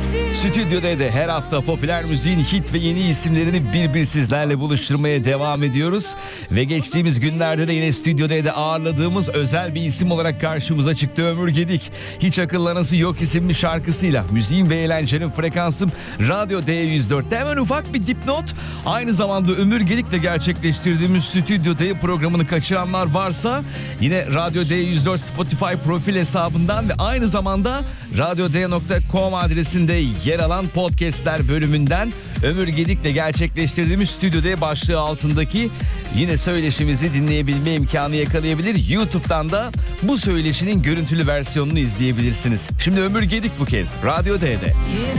Stüdyo'da da her hafta popüler müziğin hit ve yeni isimlerini bir sizlerle buluşturmaya devam ediyoruz. Ve geçtiğimiz günlerde de yine stüdyoda da ağırladığımız özel bir isim olarak karşımıza çıktı Ömür Gedik. Hiç akıllanası yok isimli şarkısıyla müziğin ve eğlencenin frekansım Radyo D104'te. Hemen ufak bir dipnot. Aynı zamanda Ömür Gedik'le gerçekleştirdiğimiz Stüdyo'da programını kaçıranlar varsa yine Radyo D104 Spotify profil hesabından ve aynı zamanda radyoD.com adresinde yer alan podcastler bölümünden Ömür Gedik'le gerçekleştirdiğimiz Stüdyo'da başlığı altındaki yine söyleşimizi dinleyebilme imkanı yakalayabilir. YouTube'dan da bu söyleşinin görüntülü versiyonunu izleyebilirsiniz. Şimdi Ömür Gedik bu kez Radyo D'de.